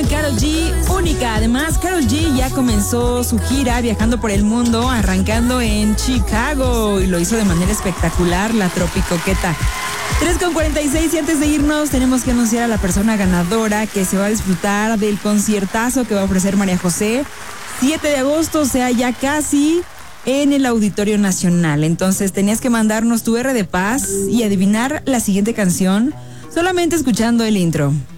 Karol G, única. Además, Karol G ya comenzó su gira viajando por el mundo, arrancando en Chicago, y lo hizo de manera espectacular, la Tropicoqueta. 3:46, y antes de irnos tenemos que anunciar a la persona ganadora que se va a disfrutar del conciertazo que va a ofrecer María José 7 de agosto, o sea, ya casi, en el Auditorio Nacional. Entonces tenías que mandarnos tu R de Paz y adivinar la siguiente canción solamente escuchando el intro.